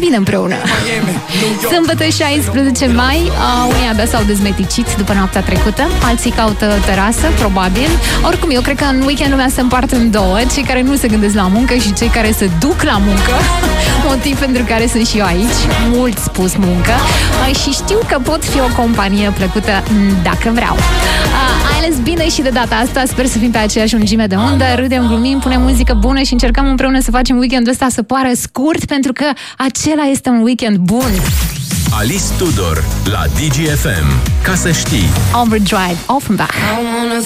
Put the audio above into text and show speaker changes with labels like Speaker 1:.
Speaker 1: bine împreună. Sâmbătă 16 mai, unii abia s-au dezmeticit după noaptea trecută, alții caută terasă, probabil. Oricum, eu cred că în weekend lumea se împarte în două, cei care nu se gândesc la muncă și cei care se duc la muncă, motiv pentru care sunt și eu aici, mult spus muncă, și știu că pot fi o companie plăcută dacă vreau. Ai ales bine și de data asta, sper să fim pe aceeași lungime de undă, râdem, glumim, punem muzică bună și încercăm împreună să facem weekendul ăsta să pară scurt, pentru că acela este un weekend bun.
Speaker 2: Alice Tudor la DGFM. Ca să știi.
Speaker 1: Overdrive, Offenbach.